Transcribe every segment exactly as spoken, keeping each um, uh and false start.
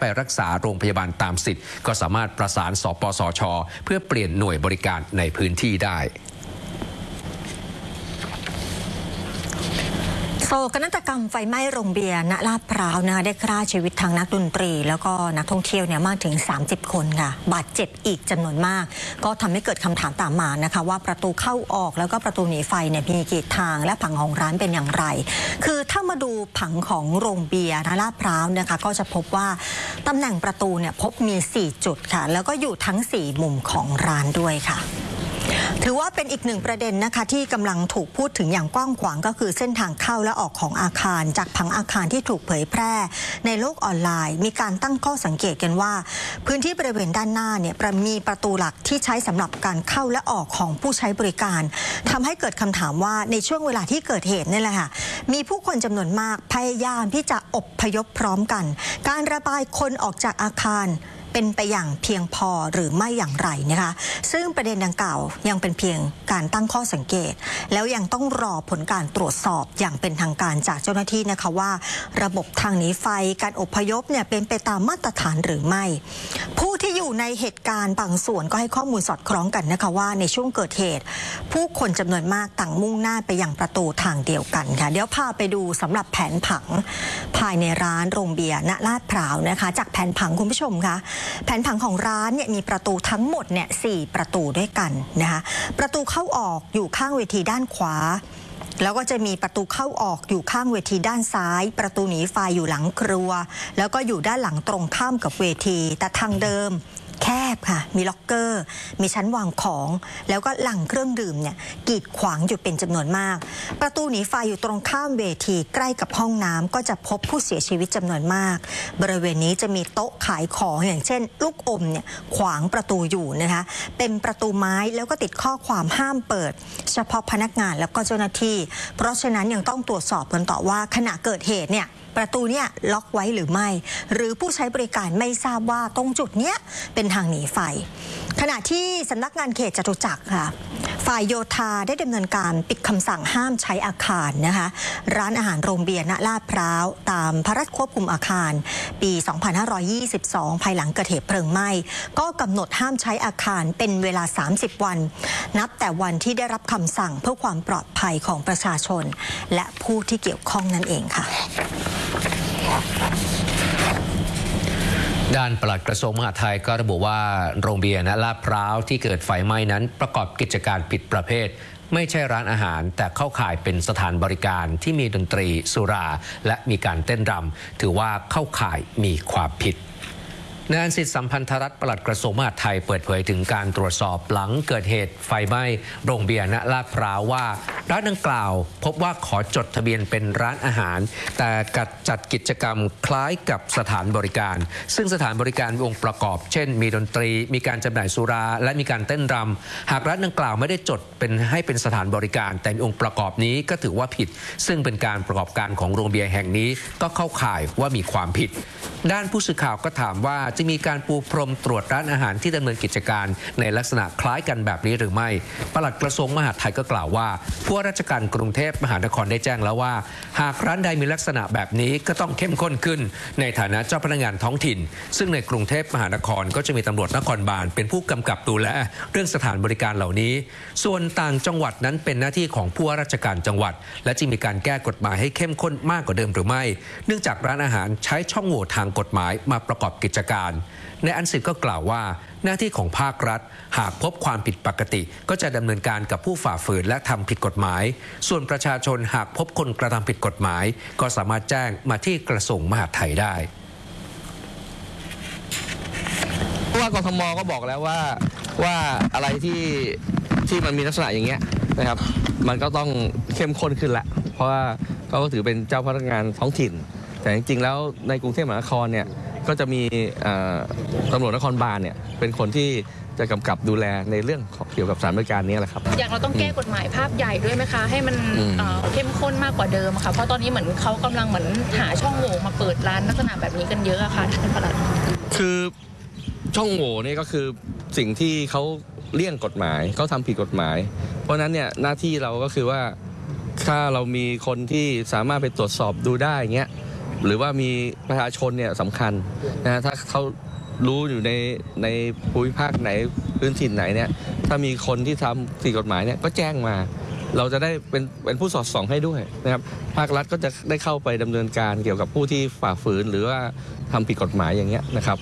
ไปรักษาโรงพยาบาลตามสิทธิ์ก็สามารถประสานสปสช.เพื่อเปลี่ยนหน่วยบริการในพื้นที่ได้โศกนาฏกรรมไฟไหม้โรงเบียร์ณลาดพร้าวนะคะได้ฆ่าชีวิตทางนักดนตรีแล้วก็นักท่องเที่ยวเนี่ยมากถึงสามสิบคนค่ะบาดเจ็บอีกจำนวนมากก็ทำให้เกิดคำถามตามมานะคะว่าประตูเข้าออกแล้วก็ประตูหนีไฟเนี่ยมีกี่ทางและผังของร้านเป็นอย่างไรคือถ้ามาดูผังของโรงเบียร์ณลาดพร้าวนะคะก็จะพบว่าตำแหน่งประตูเนี่ยพบมีสี่จุดค่ะแล้วก็อยู่ทั้งสี่มุมของร้านด้วยค่ะถือว่าเป็นอีกหนึ่งประเด็นนะคะที่กำลังถูกพูดถึงอย่างกว้างขวางก็คือเส้นทางเข้าและออกของอาคารจากผังอาคารที่ถูกเผยแพร่ในโลกออนไลน์มีการตั้งข้อสังเกตกันว่าพื้นที่บริเวณด้านหน้าเนี่ยมีประตูหลักที่ใช้สำหรับการเข้าและออกของผู้ใช้บริการทำให้เกิดคำถามว่าในช่วงเวลาที่เกิดเหตุนี่แหละค่ะมีผู้คนจำนวนมากพยายามที่จะอพยพพร้อมกันการระบายคนออกจากอาคารเป็นไปอย่างเพียงพอหรือไม่อย่างไรนะคะซึ่งประเด็นดังกล่าวยังเป็นเพียงการตั้งข้อสังเกตแล้วยังต้องรอผลการตรวจสอบอย่างเป็นทางการจากเจ้าหน้าที่นะคะว่าระบบทางหนีไฟการอพยพเนี่ยเป็นไปตามมาตรฐานหรือไม่ผู้ที่อยู่ในเหตุการณ์บางส่วนก็ให้ข้อมูลสอดคล้องกันนะคะว่าในช่วงเกิดเหตุผู้คนจำนวนมากต่างมุ่งหน้าไปยังประตูทางเดียวกันค่ะเดี๋ยวพาไปดูสำหรับแผนผังภายในร้านโรงเบียร์ณลาดพร้าวนะคะจากแผนผังคุณผู้ชมคะแผนผังของร้านเนี่ยมีประตูทั้งหมดเนี่ยสี่ประตูด้วยกันนะคะประตูเข้าออกอยู่ข้างเวทีด้านขวาแล้วก็จะมีประตูเข้าออกอยู่ข้างเวทีด้านซ้ายประตูหนีไฟอยู่หลังครัวแล้วก็อยู่ด้านหลังตรงข้ามกับเวทีแต่ทางเดิมแคบค่ะมีล็อกเกอร์มีชั้นวางของแล้วก็หลังเครื่องดื่มเนี่ยกีดขวางอยู่เป็นจำนวนมากประตูหนีไฟอยู่ตรงข้ามเวทีใกล้กับห้องน้ำก็จะพบผู้เสียชีวิตจำนวนมากบริเวณนี้จะมีโต๊ะขายของอย่างเช่นลูกอมเนี่ยขวางประตูอยู่นะคะเป็นประตูไม้แล้วก็ติดข้อความห้ามเปิดเฉพาะพนักงานแล้วก็เจ้าหน้าที่เพราะฉะนั้นยังต้องตรวจสอบกันต่อว่าขณะเกิดเหตุเนี่ยประตูเนี่ยล็อกไว้หรือไม่หรือผู้ใช้บริการไม่ทราบว่าตรงจุดเนี้ยเป็นทางหนีไฟขณะที่สำนักงานเขตจตุจักรค่ะฝ่ายโยธาได้ดำเนินการปิดคำสั่งห้ามใช้อาคารนะคะร้านอาหารโรงเบียร์ณลาดพร้าวตามพระราชควบคุมอาคารปี สองพันห้าร้อยยี่สิบสอง ภายหลังเกิดเหตุเพลิงไหม้ก็กำหนดห้ามใช้อาคารเป็นเวลาสามสิบวันนับแต่วันที่ได้รับคำสั่งเพื่อความปลอดภัยของประชาชนและผู้ที่เกี่ยวข้องนั่นเองค่ะด้านปลัดกระทรวงมหาดไทยก็ระบุว่าโรงเบียร์ณลาดพร้าวที่เกิดไฟไหม้นั้นประกอบกิจการผิดประเภทไม่ใช่ร้านอาหารแต่เข้าข่ายเป็นสถานบริการที่มีดนตรีสุราและมีการเต้นรำถือว่าเข้าข่ายมีความผิดนายอันสิทธิ์สัมพันธรัตน์ปลัดกระทรวงมหาดไทยเปิดเผยถึงการตรวจสอบหลังเกิดเหตุไฟไหม้โรงเบียร์ณลาดพร้าวว่าร้านดังกล่าวพบว่าขอจดทะเบียนเป็นร้านอาหารแต่กัดจัดกิจกรรมคล้ายกับสถานบริการซึ่งสถานบริการมีองค์ประกอบเช่นมีดนตรีมีการจำหน่ายสุราและมีการเต้นรำหากร้านดังกล่าวไม่ได้จดเป็นให้เป็นสถานบริการแต่มีองค์ประกอบนี้ก็ถือว่าผิดซึ่งเป็นการประกอบการของโรงเบียร์แห่งนี้ก็เข้าข่ายว่ามีความผิดด้านผู้สื่อข่าวก็ถามว่าจะมีการปูพรมตรวจร้านอาหารที่ดำเนินกิจการในลักษณะคล้ายกันแบบนี้หรือไม่ปลัดกระทรวงมหาดไทยก็กล่าวว่าผู้ว่าราชการกรุงเทพมหานครได้แจ้งแล้วว่าหากร้านใดมีลักษณะแบบนี้ก็ต้องเข้มข้นขึ้นในฐานะเจ้าพนักงานท้องถิ่นซึ่งในกรุงเทพมหานครก็จะมีตำรวจนครบาลเป็นผู้กำกับดูแลเรื่องสถานบริการเหล่านี้ส่วนต่างจังหวัดนั้นเป็นหน้าที่ของผู้ว่าราชการจังหวัดและจะมีการแก้กฎหมายให้เข้มข้นมากกว่าเดิมหรือไม่เนื่องจากร้านอาหารใช้ช่องโหว่ทางกฎหมายมาประกอบกิจการในอันสิทธิ์ก็กล่าวว่าหน้าที่ของภาครัฐหากพบความผิดปกติก็จะดำเนินการกับผู้ฝ่าฝืนและทำผิดกฎหมายส่วนประชาชนหากพบคนกระทำผิดกฎหมายก็สามารถแจ้งมาที่กระทรวงมหาดไทยได้ผู้ว่ากทมก็บอกแล้วว่าว่าอะไรที่ที่มันมีลักษณะอย่างเงี้ยนะครับมันก็ต้องเข้มข้นขึ้นละเพราะว่าเขาก็ถือเป็นเจ้าพนักงานท้องถิ่นแต่จริงๆแล้วในกรุงเทพมหานครเนี่ยก็จะมีตำรวจนครบาลเนี่ยเป็นคนที่จะกำกับดูแลในเรื่องเกี่ยวกับสถานบริการนี้แหละครับอย่างเราต้องแก้กฎหมายภาพใหญ่ด้วยไหมคะให้มันเข้มข้นมากกว่าเดิมค่ะเพราะตอนนี้เหมือนเขากำลังเหมือนหาช่องโหว่มาเปิดร้านลักษณะแบบนี้กันเยอะอะค่ะท่านปลัดคือช่องโหว่นี่ก็คือสิ่งที่เขาเลี่ยงกฎหมายเขาทำผิดกฎหมายเพราะนั้นเนี่ยหน้าที่เราก็คือว่าถ้าเรามีคนที่สามารถไปตรวจสอบดูได้เงี้ยหรือว่ามีประชาชนเนี่ยสำคัญนะถ้าเขารู้อยู่ในในภูมิภาคไหนพื้นถิ่นไหนเนี่ยถ้ามีคนที่ทำผิดกฎหมายเนี่ยก็แจ้งมาเราจะได้เป็นเป็นผู้สอดส่องให้ด้วยนะครับภาครัฐก็จะได้เข้าไปดำเนินการเกี่ยวกับผู้ที่ฝ่าฝืนหรือว่าทำผิดกฎหมายอย่างเงี้ยนะครับ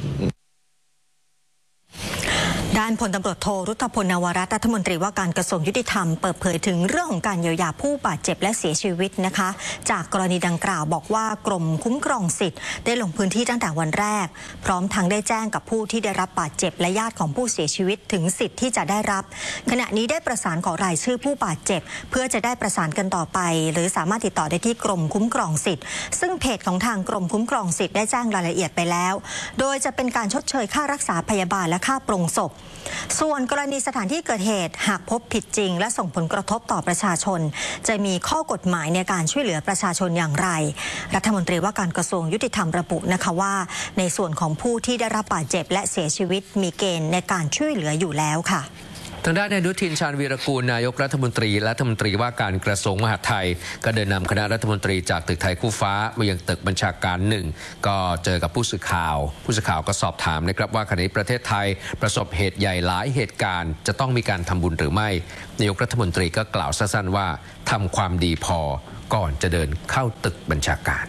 ด้านพลตำรวจโทรุตพล นวรัตน์รัฐมนตรีว่าการกระทรวงยุติธรรมเปิดเผยถึงเรื่องของการเยียวยาผู้บาดเจ็บและเสียชีวิตนะคะจากกรณีดังกล่าวบอกว่ากรมคุ้มครองสิทธิ์ได้ลงพื้นที่ตั้งแต่วันแรกพร้อมทั้งได้แจ้งกับผู้ที่ได้รับบาดเจ็บและญาติของผู้เสียชีวิตถึงสิทธิ์ที่จะได้รับขณะนี้ได้ประสานขอรายชื่อผู้บาดเจ็บเพื่อจะได้ประสานกันต่อไปหรือสามารถติดต่อได้ที่กรมคุ้มครองสิทธิ์ซึ่งเพจของทางกรมคุ้มครองสิทธิ์ได้แจ้งรายละเอียดไปแล้วโดยจะเป็นการชดเชยค่ารักษาพยาบาลและค่าปรุงศพส่วนกรณีสถานที่เกิดเหตุหากพบผิดจริงและส่งผลกระทบต่อประชาชนจะมีข้อกฎหมายในการช่วยเหลือประชาชนอย่างไรรัฐมนตรีว่าการกระทรวงยุติธรรมระบุนะคะว่าในส่วนของผู้ที่ได้รับบาดเจ็บและเสียชีวิตมีเกณฑ์ในการช่วยเหลืออยู่แล้วค่ะทางด้านนายอนุทินชาญวีรกูลนายกรัฐมนตรีและรัฐมนตรีว่าการกระทรวงมหาดไทยก็เดินนำคณะรัฐมนตรีจากตึกไทยคู่ฟ้ามายังตึกบัญชาการหนึ่งก็เจอกับผู้สื่อข่าวผู้สื่อข่าวก็สอบถามนะครับว่าขณะนี้ประเทศไทยประสบเหตุใหญ่หลายเหตุการณ์จะต้องมีการทำบุญหรือไม่นายกรัฐมนตรีก็กล่าวสั้นๆว่าทำความดีพอก่อนจะเดินเข้าตึกบัญชาการ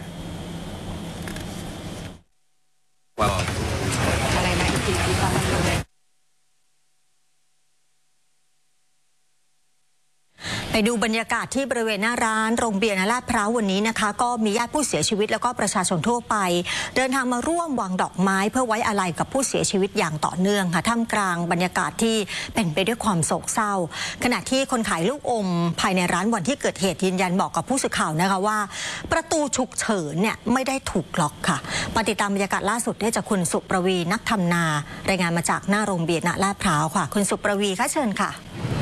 อะไรนะอีกทีที่ฟังไปดูบรรยากาศที่บริเวณหน้าร้านโรงเบียร์ลาดพร้าววันนี้นะคะก็มีญาติผู้เสียชีวิตแล้วก็ประชาชนทั่วไปเดินทางมาร่วมวางดอกไม้เพื่อไว้อาลัยกับผู้เสียชีวิตอย่างต่อเนื่องค่ะท่ามกลางบรรยากาศที่เป็นไปด้วยความโศกเศร้าขณะที่คนขายลูกอมภายในร้านวันที่เกิดเหตุยืนยันบอกกับผู้สื่อข่าวนะคะว่าประตูฉุกเฉินเนี่ยไม่ได้ถูกล็อกค่ะปฏิตามบรรยากาศล่าสุดได้จากคุณสุประวีนักทำนารายงานมาจากหน้าโรงเบียร์ลาดพร้าวค่ะคุณสุประวีค่ะเชิญค่ะ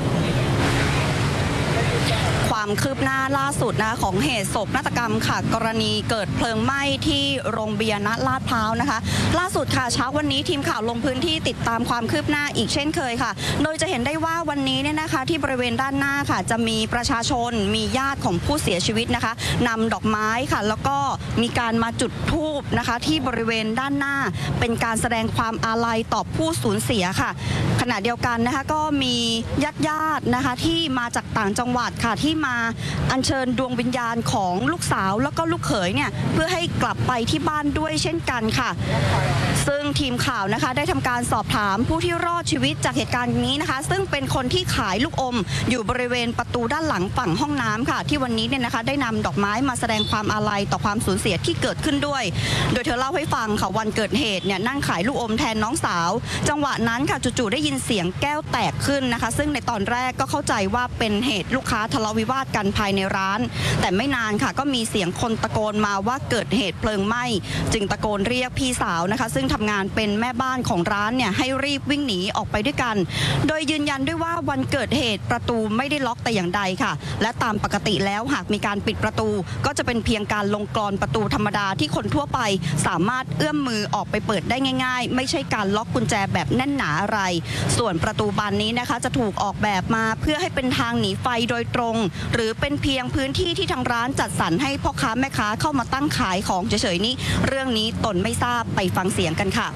ความคืบหน้าล่าสุดนะของเหตุโศกนาฏกรรมค่ะกรณีเกิดเพลิงไหม้ที่โรงเบียร์ณลาดพร้าวนะคะล่าสุดค่ะเช้าวันนี้ทีมข่าวลงพื้นที่ติดตามความคืบหน้าอีกเช่นเคยค่ะโดยจะเห็นได้ว่าวันนี้เนี่ยนะคะที่บริเวณด้านหน้าค่ะจะมีประชาชนมีญาติของผู้เสียชีวิตนะคะนำดอกไม้ค่ะแล้วก็มีการมาจุดธูปนะคะที่บริเวณด้านหน้าเป็นการแสดงความอาลัยต่อผู้สูญเสียค่ะขณะเดียวกันนะคะก็มีญาติญาตินะคะที่มาจากต่างจังหวัดค่ะที่มาอัญเชิญดวงวิญญาณของลูกสาวแล้วก็ลูกเขยเนี่ยเพื่อให้กลับไปที่บ้านด้วยเช่นกันค่ะซึ่งทีมข่าวนะคะได้ทำการสอบถามผู้ที่รอดชีวิตจากเหตุการณ์นี้นะคะซึ่งเป็นคนที่ขายลูกอมอยู่บริเวณประตูด้านหลังฝั่งห้องน้ำค่ะที่วันนี้เนี่ยนะคะได้นำดอกไม้มาแสดงความอาลัยต่อความสูญเสียที่เกิดขึ้นด้วยโดยเธอเล่าให้ฟังค่ะวันเกิดเหตุเนี่ยนั่งขายลูกอมแทนน้องสาวจังหวะนั้นค่ะจู่ๆได้ยินเสียงแก้วแตกขึ้นนะคะซึ่งในตอนแรกก็เข้าใจว่าเป็นเหตุลูกค้าทะเลาะวิวาทกันภายในร้านแต่ไม่นานค่ะก็มีเสียงคนตะโกนมาว่าเกิดเหตุเพลิงไหม้จึงตะโกนเรียกพี่สาวนะคะซึ่งทำงานเป็นแม่บ้านของร้านเนี่ยให้รีบวิ่งหนีออกไปด้วยกันโดยยืนยันด้วยว่าวันเกิดเหตุประตูไม่ได้ล็อกแต่อย่างใดค่ะและตามปกติแล้วหากมีการปิดประตูก็จะเป็นเพียงการลงกลอนประตูธรรมดาที่คนทั่วไปสามารถเอื้อมมือออกไปเปิดได้ง่ายๆไม่ใช่การล็อกกุญแจแบบแน่นหนาอะไรส่วนประตูบานนี้นะคะจะถูกออกแบบมาเพื่อให้เป็นทางหนีไฟโดยตรงหรือเป็นเพียงพื้นที่ที่ทางร้านจัดสรรให้พ่อค้าแม่ค้าเข้ามาตั้งขายของเฉยๆนี้เรื่องนี้ตนไม่ทราบไปฟังเสียงกันค่ะ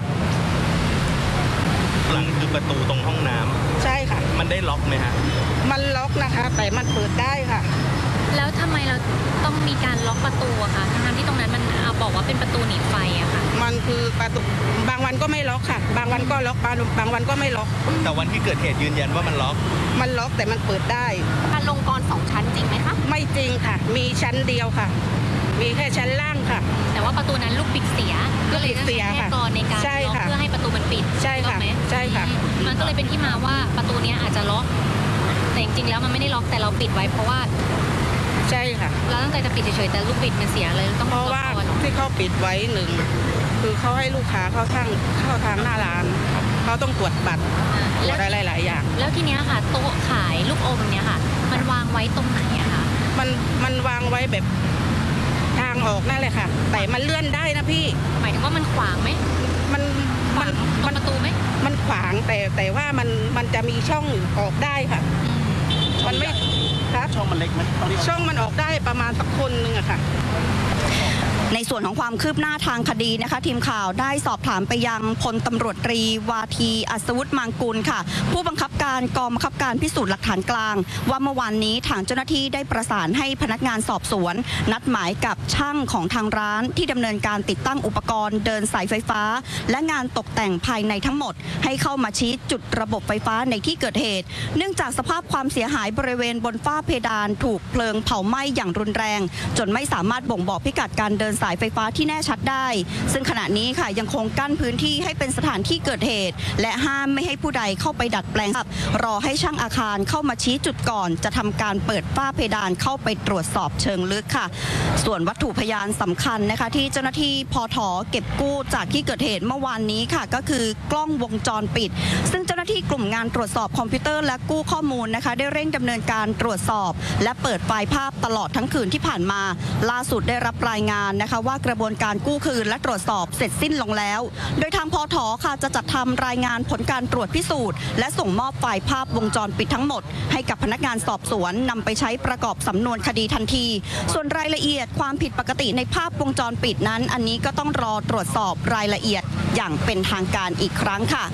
หลังคือประตูตรงห้องน้ำใช่ค่ะมันได้ล็อกไหมฮะมันล็อกนะคะแต่มันเปิดได้ค่ะแล้วทำไมเราต้องมีการล็อกประตูอะคะทั้งที่ตรงนั้นมันบอกว่าเป็นประตูหนีไฟอะค่ะมันคือประตูบางวันก็ไม่ล็อกค่ะบางวันก็ล็อกบางบางวันก็ไม่ล็อกแต่วันที่เกิดเหตุยืนยันว่ามันล็อกมันล็อกแต่มันเปิดได้การลงกรสองชั้นจริงไหมคะไม่จริงค่ะมีชั้นเดียวค่ะมีแค่ชั้นล่างค่ะแต่ว่าประตูนั้นลูกบิดเสียก็เลยต้องใช้แค่กรในการล็อกเพื่อให้ประตูมันปิดใช่ค่ะใช่ค่ะมันก็เลยเป็นที่มาว่าประตูนี้อาจจะล็อกแต่จริงๆแล้วมันไม่ได้ล็อกแต่เราปิดไว้เพราะว่าใช่ค่ะเราตั้งใจจะปิดเฉยๆแต่ลูกบิดมันเสียเลยต้องเพราะว่าที่เขาปิดไว้หนึ่งคือเขาให้ลูกค้าเข้าทางเข้าทางหน้าร้านเขาต้องตรวจบัตรตรวจอะไรหลายอย่างแล้วทีเนี้ยค่ะโต๊ะขายลูกอมเนี้ยค่ะมันวางไว้ตรงไหนอะคะมันมันวางไว้แบบทางออกนั่นแหละค่ะแต่มันเลื่อนได้นะพี่หมายถึงว่ามันขวางไหมมันมันมันประตูไหมมันขวางแต่แต่ว่ามันมันจะมีช่องออกได้ค่ะมันไม่ครับช่องมันเล็กไหมช่องมันออกได้ประมาณสักคนนึงอะค่ะในส่วนของความคืบหน้าทางคดีนะคะทีมข่าวได้สอบถามไปยังพลตำรวจตรีวาทีอัศวุฒิมังกุลค่ะผู้บังคับการกองบังคับการพิสูจน์หลักฐานกลางว่าเมื่อวานนี้ทางเจ้าหน้าที่ได้ประสานให้พนักงานสอบสวนนัดหมายกับช่างของทางร้านที่ดำเนินการติดตั้งอุปกรณ์เดินสายไฟฟ้าและงานตกแต่งภายในทั้งหมดให้เข้ามาชี้จุดระบบไฟฟ้าในที่เกิดเหตุเนื่องจากสภาพความเสียหายบริเวณบนฝ้าเพดานถูกเพลิงเผาไหม้อย่างรุนแรงจนไม่สามารถบ่งบอกพิกัดการเดินสายไฟฟ้าที่แน่ชัดได้ซึ่งขณะนี้ค่ะยังคงกั้นพื้นที่ให้เป็นสถานที่เกิดเหตุและห้ามไม่ให้ผู้ใดเข้าไปดัดแปลงรอให้ช่างอาคารเข้ามาชี้จุดก่อนจะทำการเปิดฝ้าเพดานเข้าไปตรวจสอบเชิงลึกค่ะส่วนวัตถุพยานสำคัญนะคะที่เจ้าหน้าที่พท.เก็บกู้จากที่เกิดเหตุเมื่อวานนี้ค่ะก็คือกล้องวงจรปิดซึ่งเจ้าหน้าที่กลุ่มงานตรวจสอบคอมพิวเตอร์และกู้ข้อมูลนะคะได้เร่งดำเนินการตรวจสอบและเปิดไฟล์ภาพตลอดทั้งคืนที่ผ่านมาล่าสุดได้รับรายงานนะคะว่ากระบวนการกู้คืนและตรวจสอบเสร็จสิ้นลงแล้วโดยทางพท.ค่ะจะจัดทำรายงานผลการตรวจพิสูจน์และส่งมอบไฟล์ภาพวงจรปิดทั้งหมดให้กับพนักงานสอบสวนนำไปใช้ประกอบสำนวนคดีทันทีส่วนรายละเอียดความผิดปกติในภาพวงจรปิดนั้นอันนี้ก็ต้องรอตรวจสอบรายละเอียดอย่างเป็นทางการอีกครั้งค่ะ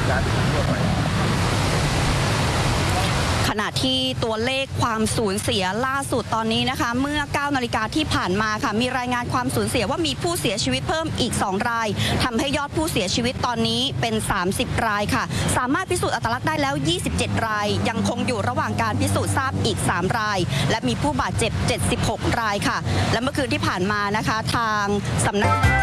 ขณะที่ตัวเลขความสูญเสียล่าสุดตอนนี้นะคะเมื่อเก้านาฬิกาที่ผ่านมาค่ะมีรายงานความสูญเสียว่ามีผู้เสียชีวิตเพิ่มอีกสองรายทำให้ยอดผู้เสียชีวิตตอนนี้เป็นสามสิบรายค่ะสามารถพิสูจน์อัตลักษณ์ได้แล้วยี่สิบเจ็ดรายยังคงอยู่ระหว่างการพิสูจน์ทราบอีกสามรายและมีผู้บาดเจ็บเจ็ดสิบหกรายค่ะและเมื่อคืนที่ผ่านมานะคะทางสำนัก